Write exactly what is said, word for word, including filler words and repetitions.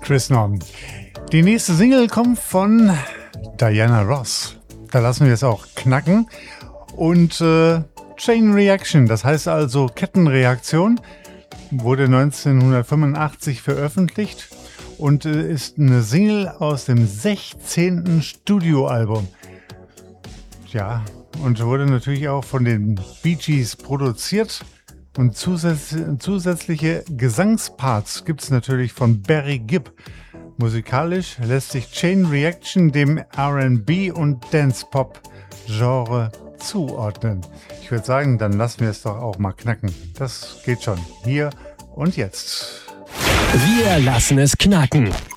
Chris Norman. Die nächste Single kommt von Diana Ross. Da lassen wir es auch knacken. Und äh, Chain Reaction, das heißt also Kettenreaktion, wurde neunzehnhundertfünfundachtzig veröffentlicht und äh, ist eine Single aus dem sechzehnten Studioalbum. Ja, und wurde natürlich auch von den Bee Gees produziert. Und zusätz- zusätzliche Gesangsparts gibt es natürlich von Barry Gibb. Musikalisch lässt sich Chain Reaction dem R and B und Dance-Pop-Genre zuordnen. Ich würde sagen, dann lassen wir es doch auch mal knacken. Das geht schon. Hier und jetzt. Wir lassen es knacken.